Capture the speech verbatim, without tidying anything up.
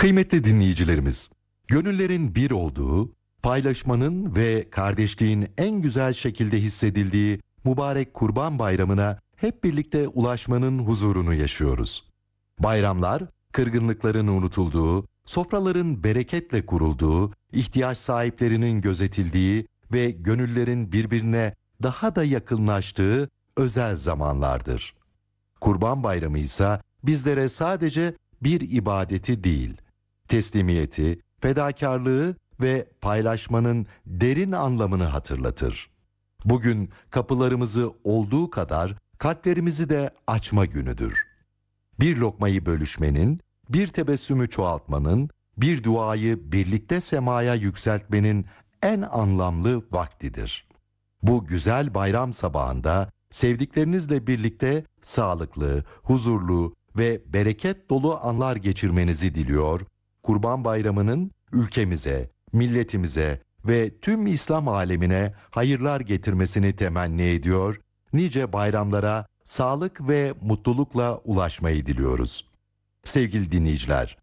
Kıymetli dinleyicilerimiz, gönüllerin bir olduğu, paylaşmanın ve kardeşliğin en güzel şekilde hissedildiği mübarek Kurban Bayramı'na hep birlikte ulaşmanın huzurunu yaşıyoruz. Bayramlar, kırgınlıkların unutulduğu, sofraların bereketle kurulduğu, ihtiyaç sahiplerinin gözetildiği ve gönüllerin birbirine daha da yakınlaştığı özel zamanlardır. Kurban Bayramı ise bizlere sadece bir ibadeti değil, teslimiyeti, fedakarlığı ve paylaşmanın derin anlamını hatırlatır. Bugün kapılarımızı olduğu kadar kalplerimizi de açma günüdür. Bir lokmayı bölüşmenin, bir tebessümü çoğaltmanın, bir duayı birlikte semaya yükseltmenin en anlamlı vaktidir. Bu güzel bayram sabahında sevdiklerinizle birlikte sağlıklı, huzurlu ve bereket dolu anlar geçirmenizi diliyor. Kurban Bayramı'nın ülkemize, milletimize ve tüm İslam alemine hayırlar getirmesini temenni ediyor. Nice bayramlara sağlık ve mutlulukla ulaşmayı diliyoruz. Sevgili dinleyiciler,